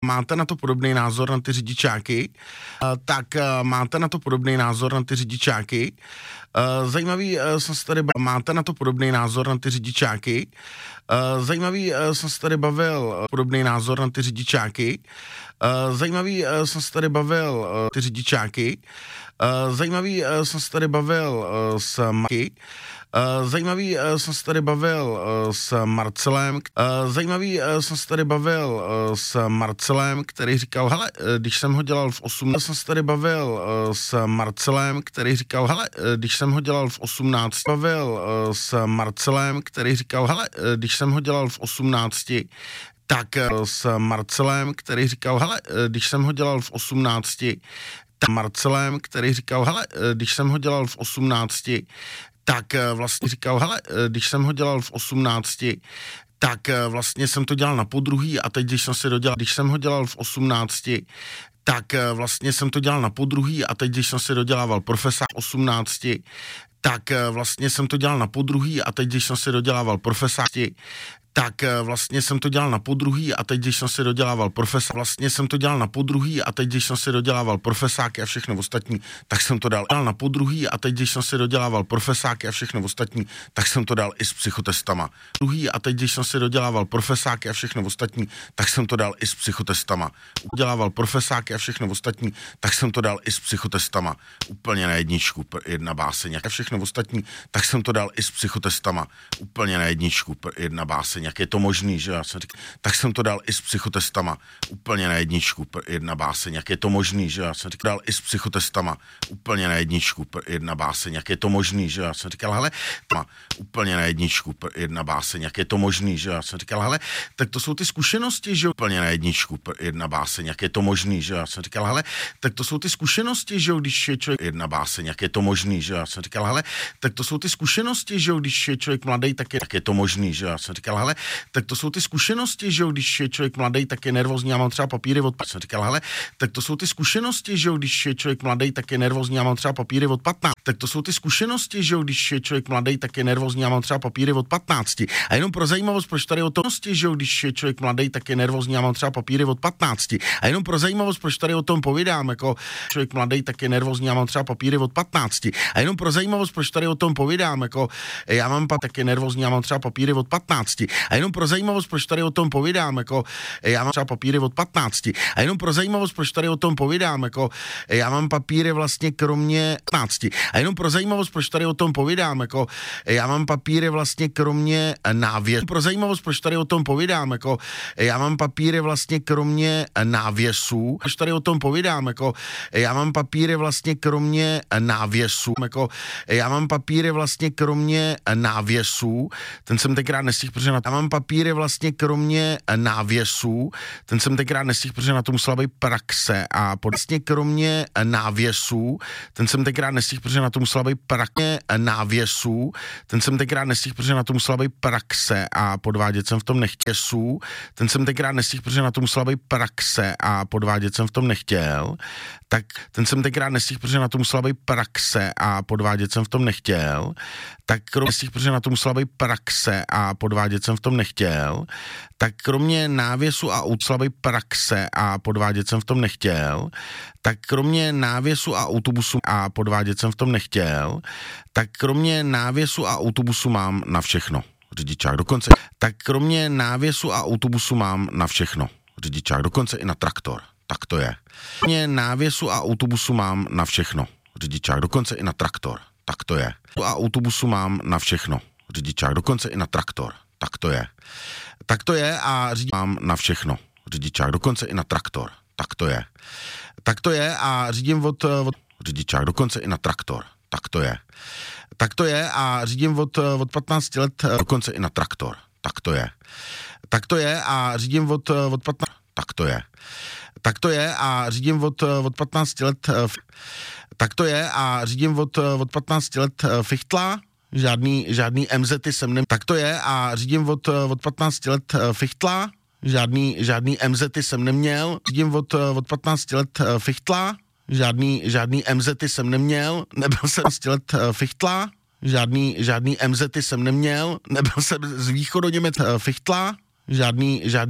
máte na to podobný názor na ty řidičáky, máte na to podobný názor na ty řidičáky. Zajímavý jsem se tady máte na to podobný názor na ty řidičáky. Zajímavý jsem se tady bavil podobný názor na ty řidičáky. Zajímavý jsem se tady bavil ty řidičáky. Zajímavý jsem se tady bavil s Marky. Zajímavý jsem se tady bavil s Marcelem. Zajímavý jsem se tady bavil s Marcelem, který říkal, hele, když jsem ho dělal v 18, jsem se tady bavil s Marcelem, který říkal, hele, když jsem ho dělal v 18, bavil s Marcelem, který říkal, hele, když jsem ho dělal v 18, tak s Marcelem, který říkal, hele, když jsem ho dělal v 18, Marcelem, který říkal, hele, když jsem ho dělal v 18, tak vlastně říkal, hele, když jsem ho dělal v 18, tak vlastně jsem to dělal na podruhý a teď, když jsem se dodělal, když jsem ho dělal v 18, tak vlastně jsem to dělal na podruhý a teď, když jsem se dodělával profesa v 18, tak vlastně jsem to dělal na podruhý a teď, když jsem se dodělával profesáky, tak vlastně jsem to dělal na podruhý a teď, když jsem se dodělával vlastně jsem to dělal na podruhý a teď, když jsem se dodělával profesáky a všechno ostatní, tak jsem to dal na podruhý a teď, když jsem se dodělával profesáky a všechno ostatní, tak jsem to dal i s psychotestama. Druhý a teď, když jsem se dodělával profesáky a všechno ostatní, tak jsem to dal i s psychotestama. Udělával profesáky a všechno ostatní, tak jsem to dal i s psychotestama. Úplně na jedničku, jedna báseň. A všechno ostatní, tak jsem to dal i s psychotestama. Úplně na jedničku, jedna báseň. Jak je to možný, že já jsem říkal, tak jsem to dal i s psychotestama, úplně na jedničku, jedna báseň, jak je to možný, že já jsem říkal, dal i s psychotestama, úplně na jedničku, jedna báseň, jak je to možný, že já jsem říkal, hele, úplně na jedničku, jedna báseň, jak je to možný, že já jsem říkal, hele, tak to jsou ty zkušenosti, že úplně na jedničku, jedna báseň, jak je to možný, že já jsem říkal, hele, tak to jsou ty zkušenosti, že když je člověk jedna báseň, jak je to možný, že já jsem říkal, hele, tak to jsou ty zkušenosti, že když je člověk mladý, tak je to možný, že já jsem říkal, hele, tak to jsou ty zkušenosti, že když je člověk mladý, tak je nervózní, já mám třeba papíry od 15. Jsem říkal, hele, tak to jsou ty zkušenosti, že když je člověk mladý, tak je nervózní, já mám třeba papíry od 15. Tak to jsou ty zkušenosti, že když je člověk mladý, tak je nervózní, já mám třeba papíry od 15. A jenom pro zajímavost, proč tady o tom, že když je člověk mladý, tak je nervózní, já mám třeba papíry od 15. A jenom pro zajímavost, proč tady o tom povídám, jako člověk mladý, tak je nervózní, já mám třeba papíry od 15. A jenom pro zajímavost, proč tady o tom povídám, jako já mám tak je nervózní, já mám třeba papíry od 15. A jenom pro zajímavost, proč tady o tom povídám, jako já mám třeba papíry od 15. A jenom pro zajímavost, proč tady o tom povídám, jako já mám papíry vlastně kromě 15. A jenom pro zajímavost, proč tady o tom povídám, jako já mám papíry vlastně kromě návěsu. Pro zajímavost, proč tady o tom povídám, jako já mám papíry vlastně kromě návěsu. Proč tady o tom povídám, jako já mám papíry vlastně kromě návěsu, jako já mám papíry vlastně kromě návěsu. Ten jsem tenkrát nestihl, protože já mám papíry vlastně kromě návěsu, ten jsem tenkrát nestihl, protože na to musela být praxe a vlastně kromě návěsu, ten jsem tenkrát nestihl, protože na to musela být praxe návěsu, ten jsem tenkrát nestihl, protože na to musela být praxe a podvádět jsem v tom nechtěl. Ten jsem tenkrát nestihl, protože na to musela být praxe a podvádět jsem v tom nechtěl. Tak ten jsem tenkrát nestihl, protože na to musela být praxe a podvádět jsem v tom nechtěl. Tak kromě protože na to musela být praxe a podvádět jsem v tom nechtěl, tak kromě návěsu a slabé praxe a podvádět jsem v tom nechtěl, tak kromě návěsu a autobusu a podvádět jsem v tom nechtěl, tak kromě návěsu a autobusu mám na všechno. Řidičák dokonce. Tak kromě návěsu a autobusu mám na všechno. Řidičák dokonce i na traktor. Tak to je. Kromě návěsu a autobusu mám na všechno. Řidičák dokonce i na traktor. Tak to je. A autobusu mám na všechno. Řidičák dokonce i na traktor. Tak to je. Tak to je a mám na všechno. Řidičák dokonce i na traktor. Tak to je. Tak to je a řídím od řidičák dokonce i na traktor. Tak to je. Tak to je a řídím od 15 let dokonce i na traktor. Tak to je. Tak to je a řídím od 15. Tak to je. Tak to je a řídím od 15 let. Tak to je a řídím od 15 let fichtla. Žádný MZty jsem neměl. Tak to je a řídím od 15 let fichtla. Žádný MZty jsem neměl. Řídím od 15 let fichtla. Žádný MZty jsem neměl. Nebyl jsem 15 let fichtla. Žádný MZty jsem neměl. Nebyl jsem z východu Němec fichtla. Žádný